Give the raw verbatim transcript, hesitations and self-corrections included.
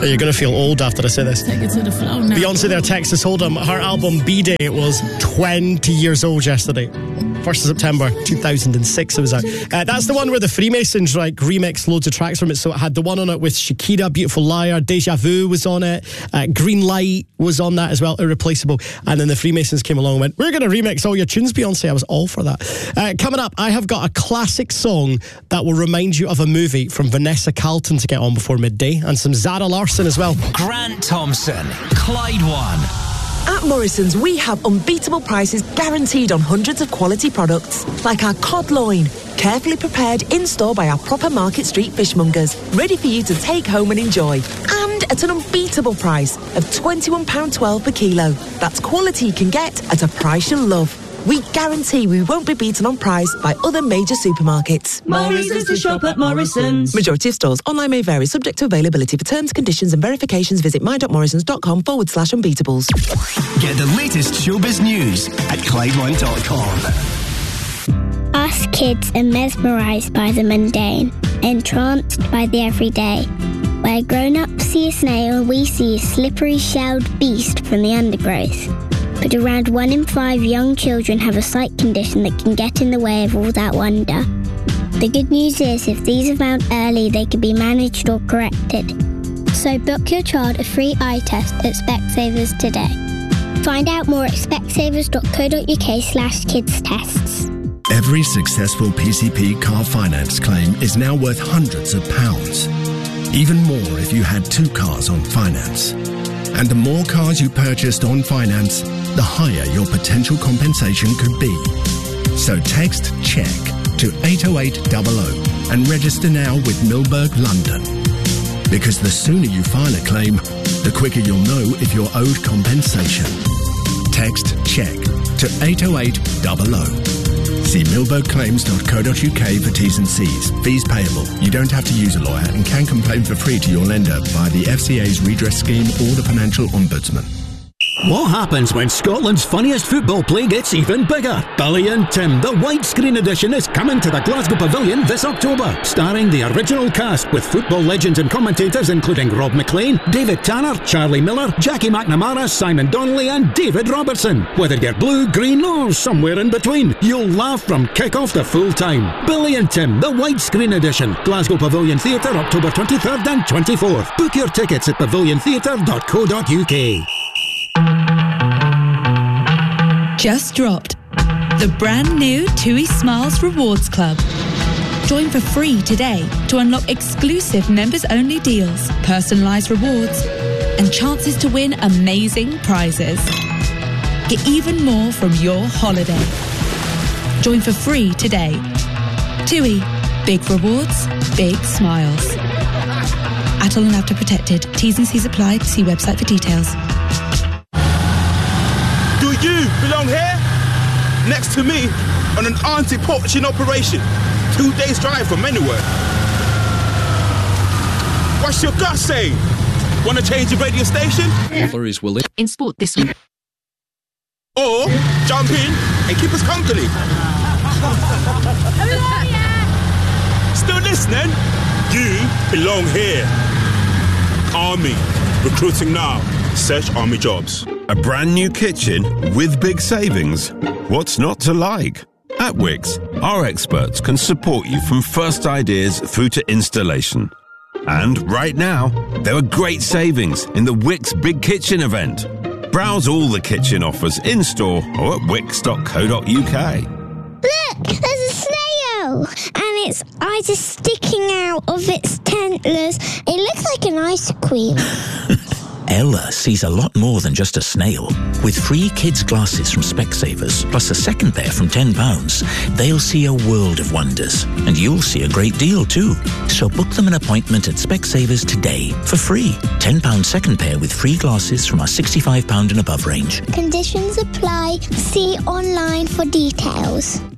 You're going to feel old after I say this. Take it to the flow now. Beyonce there, Texas Hold'em. Her album B-Day was twenty years old yesterday. first of September two thousand six it was out. Uh, that's the one where the Freemasons like remixed loads of tracks from it. So it had the one on it with Shakira, Beautiful Liar, Deja Vu was on it, uh, Green Light was on that as well, Irreplaceable. And then the Freemasons came along and went, we're going to remix all your tunes, Beyonce. I was all for that. Uh, coming up, I have got a classic song that will remind you of a movie from Vanessa Carlton to get on before midday, and some Zara Larsson as well. Grant Thompson, Clyde One. At Morrison's, we have unbeatable prices guaranteed on hundreds of quality products, like our cod loin, carefully prepared in-store by our proper Market Street fishmongers, ready for you to take home and enjoy. And at an unbeatable price of twenty-one pounds twelve per kilo. That's quality you can get at a price you'll love. We guarantee we won't be beaten on price by other major supermarkets. Morrison's to shop at Morrison's. Majority of stores. Online may vary, subject to availability. For terms, conditions and verifications, visit my.morrisons.com forward slash unbeatables. Get the latest showbiz news at Clyde One dot com. Us kids are mesmerised by the mundane, entranced by the everyday. Where grown-ups see a snail, we see a slippery shelled beast from the undergrowth. But around one in five young children have a sight condition that can get in the way of all that wonder. The good news is, if these are found early, they can be managed or corrected. So book your child a free eye test at Specsavers today. Find out more at specsavers.co.uk slash kids tests. Every successful P C P car finance claim is now worth hundreds of pounds. Even more if you had two cars on finance. And the more cars you purchased on finance, the higher your potential compensation could be. So text CHECK to eight oh eight hundred and register now with Milberg London. Because the sooner you file a claim, the quicker you'll know if you're owed compensation. Text CHECK to eight oh eight hundred. See milberg claims dot co dot uk for T's and C's. Fees payable. You don't have to use a lawyer and can complain for free to your lender via the F C A's redress scheme or the Financial Ombudsman. What happens when Scotland's funniest football play gets even bigger? Billy and Tim, the widescreen edition, is coming to the Glasgow Pavilion this October, starring the original cast with football legends and commentators including Rob McLean, David Tanner, Charlie Miller, Jackie McNamara, Simon Donnelly and David Robertson. Whether you're blue, green or somewhere in between, you'll laugh from kick-off to full-time. Billy and Tim, the widescreen edition, Glasgow Pavilion Theatre, October twenty-third and twenty-fourth. Book your tickets at pavilion theatre dot co dot uk. Just dropped the brand new TUI Smiles Rewards Club. Join for free today to unlock exclusive members-only deals, personalised rewards, and chances to win amazing prizes. Get even more from your holiday. Join for free today. TUI, big rewards, big smiles. Atoll and After Protected. T's and C's apply. See website for details. Do you belong here? Next to me on an anti-poaching operation. Two days drive from anywhere. What's your gut saying? Want to change your radio station? Flurries will in sport this week. Or jump in and keep us company. Still listening? You belong here. Army. Recruiting now. Search Army Jobs. A brand new kitchen with big savings. What's not to like? At Wix, our experts can support you from first ideas through to installation. And right now, there are great savings in the Wix Big Kitchen event. Browse all the kitchen offers in-store or at wix dot co dot uk. Look, there's a snail! And its eyes are sticking out of its antlers. It looks like an ice cream. Ella sees a lot more than just a snail. With free kids' glasses from Specsavers, plus a second pair from ten pounds, they'll see a world of wonders. And you'll see a great deal too. So book them an appointment at Specsavers today for free. ten pounds second pair with free glasses from our sixty-five pounds and above range. Conditions apply. See online for details.